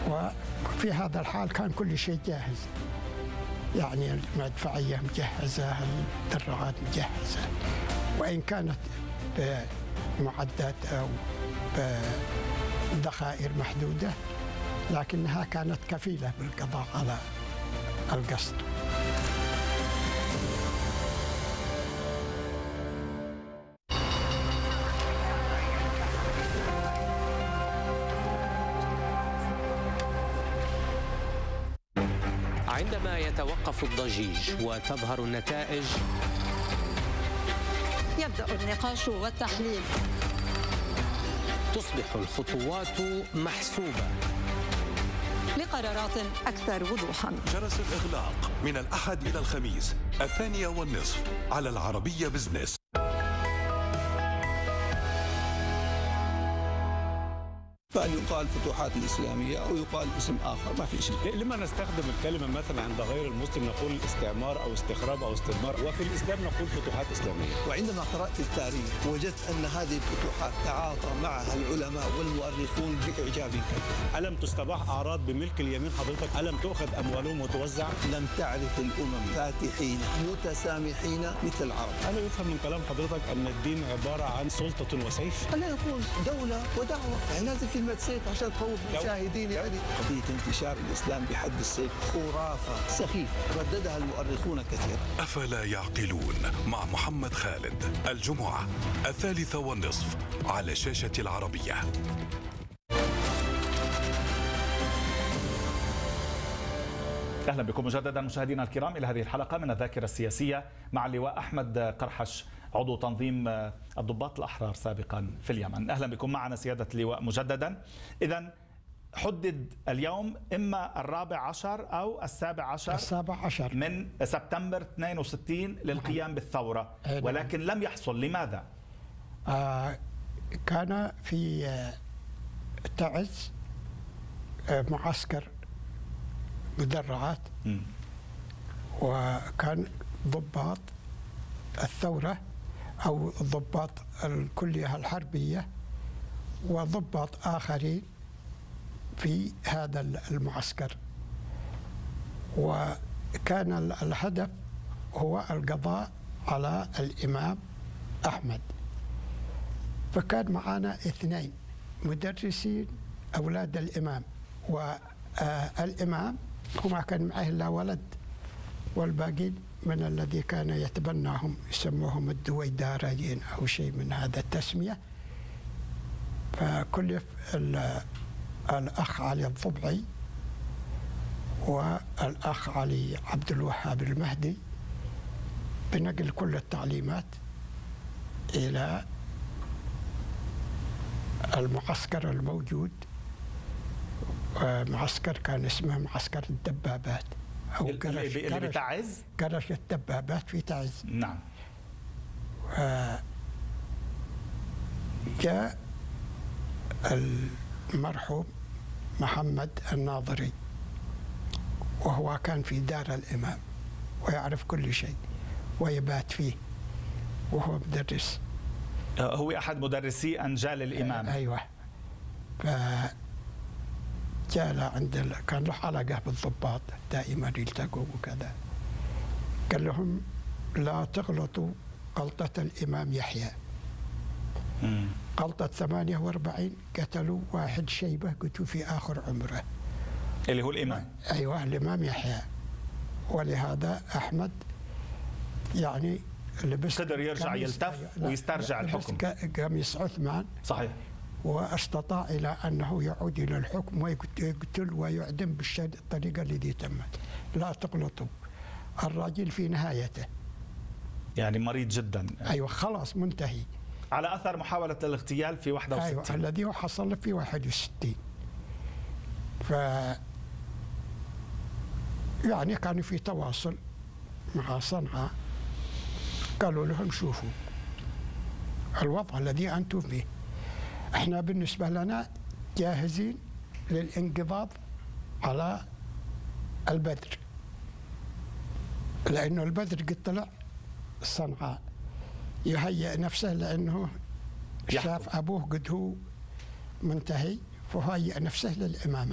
وفي هذا الحال كان كل شيء جاهز، يعني المدفعية مجهزة، الدراعات مجهزة، وإن كانت بمعدات أو بذخائر محدودة، لكنها كانت كفيلة بالقضاء على القصد. عندما يتوقف الضجيج وتظهر النتائج يبدأ النقاش والتحليل، تصبح الخطوات محسوبة لقرارات أكثر وضوحا. جرس الإغلاق من الأحد إلى الخميس 2:30 على العربية بزنس. فأن يقال فتوحات الإسلامية أو يقال اسم آخر ما في شيء. لما نستخدم الكلمة مثلا عند غير المسلم نقول استعمار أو استخراب أو استدمار، وفي الإسلام نقول فتوحات إسلامية. وعندما قرأت التاريخ وجدت أن هذه الفتوحات تعاطى معها العلماء والمؤرخون بإعجاب كبير. ألم تستباح أعراض بملك اليمين حضرتك؟ ألم تؤخذ أموالهم وتوزع؟ لم تعرف الأمم فاتحين متسامحين مثل العرب. أنا يفهم من كلام حضرتك أن الدين عبارة عن سلطة وسيف؟ خلينا نقول دولة ودعوة، يعني لازم كلمة سيف عشان تخوف المشاهدين. يعني قضية انتشار الإسلام بحد السيف خرافة سخيفة رددها المؤرخون كثيرا. أفلا يعقلون مع محمد خالد الجمعة 3:30 على شاشة العربية. أهلا بكم مجددا مشاهدينا الكرام إلى هذه الحلقة من الذاكرة السياسية مع اللواء أحمد قرحش، عضو تنظيم الضباط الأحرار سابقا في اليمن. أهلا بكم معنا سيادة اللواء مجددا. إذن حدد اليوم إما 14 أو 17 من سبتمبر 62 للقيام بالثورة، ولكن لم يحصل. لماذا؟ كان في تعز معسكر مدرعات، وكان ضباط الثورة أو ضباط الكلية الحربية وضباط آخرين في هذا المعسكر، وكان الهدف هو القضاء على الإمام أحمد. فكان معنا 2 مدرسين أولاد الإمام، والإمام وما كان معه إلا ولد، والباقي من الذي كان يتبناهم يسموهم الدويداريين أو شيء من هذا التسمية. فكلف الأخ علي الضبعي والأخ علي عبد الوهاب المهدي بنقل كل التعليمات إلى المعسكر الموجود، معسكر كان اسمه معسكر الدبابات أو اللي بتعز؟ قرش الدبابات في تعز. نعم. جاء المرحوم محمد الناظري، وهو كان في دار الإمام ويعرف كل شيء ويبات فيه، وهو مدرس. هو أحد مدرسي أنجال الإمام. أيوة. جاء عند كان له علاقة بالضباط دائما يلتقوا وكذا، قال لهم لا تغلطوا غلطة الإمام يحيى. غلطة 48 قتلوا واحد شيبة قتلوا في آخر عمره اللي هو الإمام. أيوة الإمام يحيى. ولهذا أحمد يعني لبس قدر يرجع يلتف ويسترجع الحكم. قميص عثمان. صحيح. واستطاع إلى أنه يعود إلى الحكم ويقتل ويعدم بالطريقة التي تمت. لا تغلطوا، الراجل في نهايته يعني مريض جدا. أيوة خلاص منتهي. على أثر محاولة الاغتيال في 61. أيوة الذي هو حصل في 61. يعني كانوا في تواصل مع صنعاء، قالوا لهم شوفوا الوضع الذي أنتم فيه، احنا بالنسبة لنا جاهزين للانقضاض على البدر، لأنه البدر قد طلع صنعاء يهيئ نفسه، لأنه شاف أبوه قد هو منتهي، فهيئ نفسه للإمامة.